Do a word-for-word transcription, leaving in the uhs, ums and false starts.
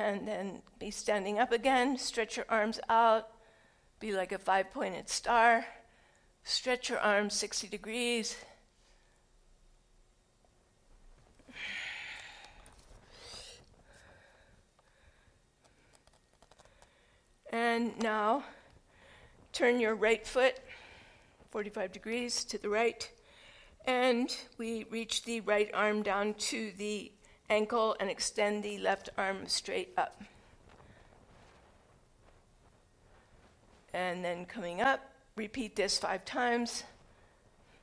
and then be standing up again. Stretch your arms out, be like a five-pointed star. Stretch your arms sixty degrees. And now turn your right foot forty-five degrees to the right, and we reach the right arm down to the ankle and extend the left arm straight up. And then coming up, repeat this five times.